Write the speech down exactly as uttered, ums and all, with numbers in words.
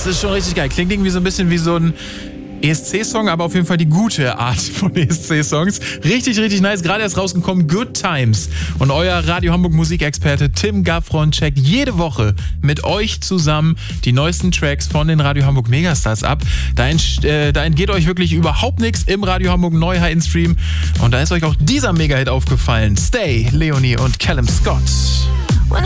ist schon richtig geil. Klingt irgendwie so ein bisschen wie so ein E S C-Song, aber auf jeden Fall die gute Art von E S C-Songs. Richtig, richtig nice. Gerade erst rausgekommen, Good Times. Und euer Radio Hamburg Musikexperte Tim Gaffron checkt jede Woche mit euch zusammen die neuesten Tracks von den Radio Hamburg Megastars ab. Da, ent, äh, da entgeht euch wirklich überhaupt nichts im Radio Hamburg Neu-High-In-Stream. Und da ist euch auch dieser Mega-Hit aufgefallen. Stay, Leonie und Callum Scott.